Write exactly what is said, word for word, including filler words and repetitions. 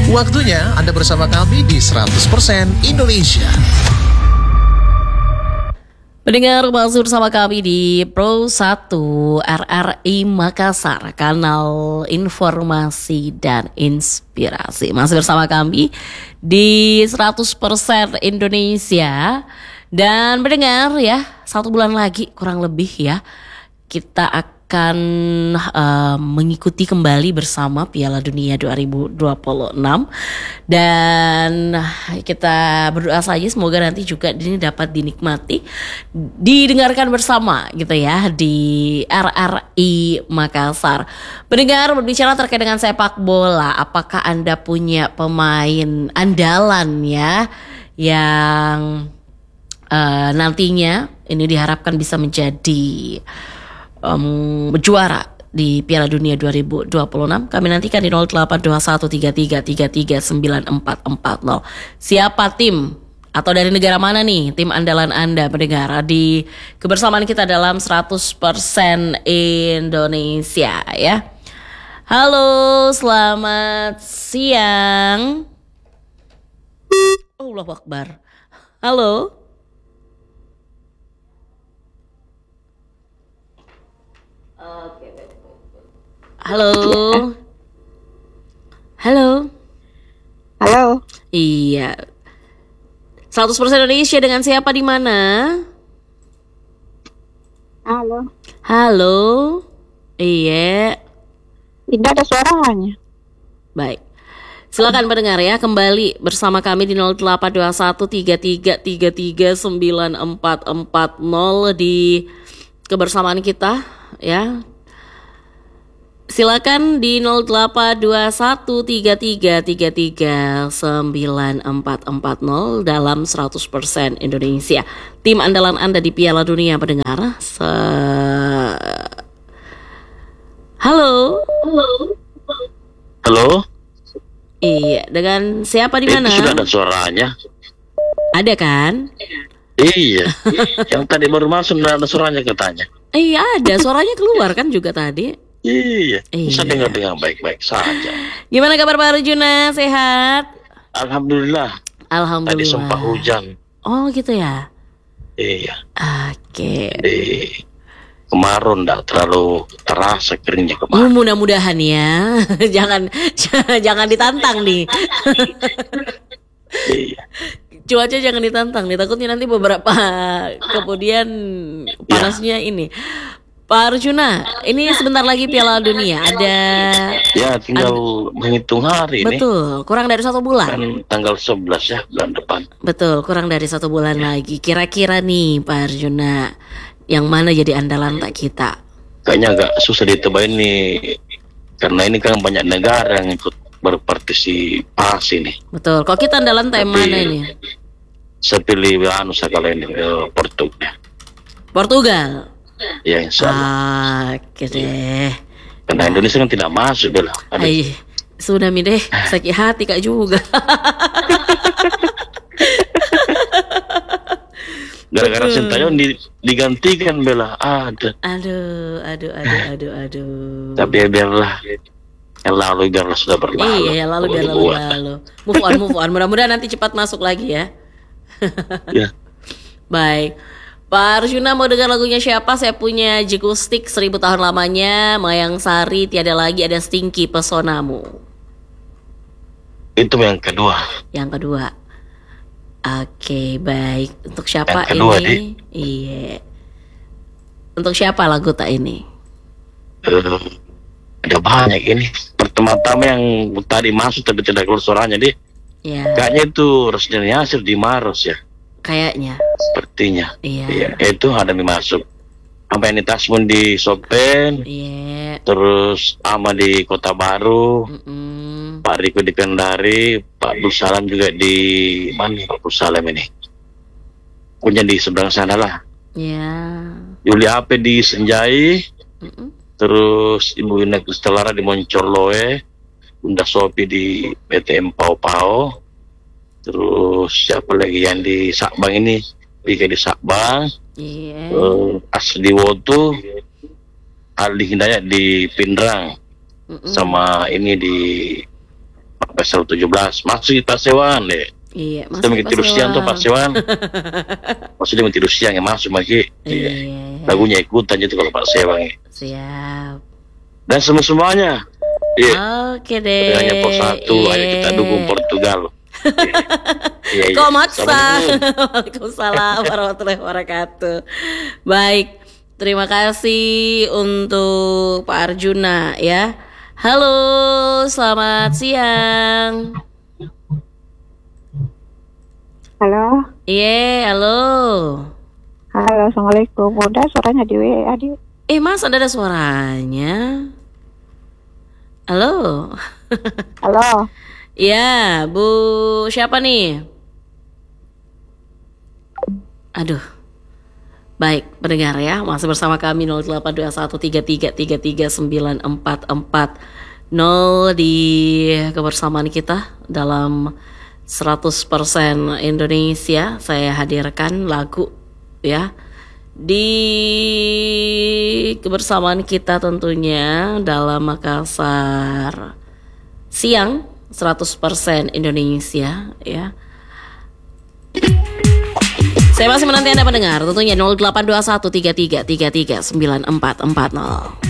Waktunya Anda bersama kami di seratus persen Indonesia. Mendengar masih bersama kami di Pro satu R R I Makassar, kanal informasi dan inspirasi. Masih bersama kami di seratus persen Indonesia. Dan mendengar ya, satu bulan lagi kurang lebih ya, kita akan uh, mengikuti kembali bersama Piala Dunia dua ribu dua puluh enam. Dan kita berdoa saja semoga nanti juga ini dapat dinikmati, didengarkan bersama gitu ya di R R I Makassar. Mendengar berbicara terkait dengan sepak bola, apakah Anda punya pemain andalan ya yang uh, nantinya ini diharapkan bisa menjadi Um, juara di Piala Dunia dua ribu dua puluh enam? Kami nantikan di nol delapan dua satu tiga tiga tiga tiga sembilan empat empat nol. Siapa tim atau dari negara mana nih tim andalan Anda mendengar di kebersamaan kita dalam seratus persen Indonesia ya. Halo, selamat siang. Allahu Akbar. Halo. Oke, halo, halo, halo. Iya, seratus persen Indonesia dengan siapa di mana? Halo. Halo, iya. Tidak ada suaranya. Baik, silakan pendengar ya, kembali bersama kami di nol delapan dua satu tiga tiga tiga tiga sembilan empat empat nol di kebersamaan kita. Ya, silakan di nol delapan dua satu tiga tiga tiga tiga sembilan empat empat nol dalam seratus persen Indonesia. Tim andalan Anda di Piala Dunia pendengar. Se- Halo. Halo. Halo. Iya, dengan siapa di mana? Itu sudah ada suaranya. Ada kan? Iya. Yang tadi baru masuk sudah ada suaranya katanya. Iya, ada suaranya keluar kan juga tadi. Iya, bisa Iya. dengar dengan baik-baik saja. Gimana kabar Pak Arjuna? Sehat? Alhamdulillah. Alhamdulillah. Tadi sempat hujan. Oh gitu ya. Iya. Oke. Di kemarun tidak terlalu terasa keringnya Uh, kemarin. mudah-mudahan ya. jangan jangan ditantang nih. Iya. Cuaca jangan ditantang nih. Takutnya nanti beberapa kemudian panasnya ini. Pak Arjuna, ini sebentar lagi Piala Dunia. Ada Ya tinggal menghitung hari ini. betul, kurang dari satu bulan. Kan tanggal sebelas ya bulan depan. Betul, kurang dari satu bulan lagi. Kira-kira nih Pak Arjuna, yang mana jadi andalan tak kita? Kayaknya agak susah ditebak ini karena ini kan banyak negara yang ikut berpartisipasi nih. Betul, kok kita andalan tak yang Tapi- mana ini? Saya pilih anu sekali ini eh, Portugal. Portugal. Ya insya Allah. Ah, oke deh. Karena Indonesia kan tidak masuk bela. Aduh. Ay, sudah mi deh, sakit hati kak juga. Gara-gara Betul. Sintayong di, digantikan bela. Ada. Aduh, aduh, aduh, aduh, aduh. Tapi ya biarlah. Yang lalu biarlah sudah berlalu. Iya, yang lalu biar lalu Buat. lalu. Move on, move on. Mudah-mudahan nanti cepat masuk lagi ya. Ya. Baik. Pak Arjuna mau dengar lagunya siapa? Saya punya Jikustik seribu tahun lamanya, Mayang Sari, Tiada Lagi, Ada Stinky, Pesonamu. Itu yang kedua. Yang kedua. Oke, baik. Untuk siapa Yang kedua, ini? Iya. Untuk siapa lagu tak ini? Eh, ada banyak ini. Pertama-tama yang tadi masuk tapi tidak keluar suaranya deh. Ya, Kayaknya itu Rusdian Yasir di Maros ya. kayaknya. Sepertinya. Iya. Iya. Itu ada yang masuk. Sampai ini Tasmun di Sopen. Iya. Terus Ama di Kota Baru. Mm-mm. Pak Riko di Kendari, Pak Abdul Salam juga di mana Pak Abdul Salam ini? Punya di seberang sana lah. Iya. Yuli Ape di Senjai, Mm-mm. terus Ibu Ina Kustelara di Moncorloe, Bunda Sopi di P T M Pau Pau, terus siapa lagi yang di Sakbang ini? Pika di Sakbang, Iya. uh, Asli Wotu, Aldi Hidayat di Pindrang, Mm-mm. sama ini di pasal tujuh belas. Masuk di Pasewan deh. Iya, Kita mungkin tidur siang tuh Pasewan. Maksudnya mungkin tidur siang ya masuk lagi. Iya. Lagunya ikutan gitu kalau Pasewan. Siap. Dan semua-semuanya. Iya. Oke deh. Hanya Pro satu, ayo kita dukung Portugal. Iya, iya. Kok maksa? Assalamualaikum. Waalaikumsalam warahmatullahi wabarakatuh. Baik, terima kasih untuk Pak Arjuna ya. Halo, selamat siang. Halo. Iya, halo. Halo, Assalamualaikum. Udah suaranya di W A di. Eh, Mas, ada ada suaranya. Halo. Halo. Iya, Bu siapa nih? Aduh. Baik, pendengar ya, masih bersama kami nol delapan dua satu tiga tiga tiga tiga sembilan empat empat nol di kebersamaan kita dalam seratus persen Indonesia. Saya hadirkan lagu ya di kebersamaan kita tentunya dalam Makassar siang seratus persen Indonesia ya. Saya masih menanti Anda pendengar tentunya nol delapan dua satu tiga tiga tiga tiga sembilan empat empat nol.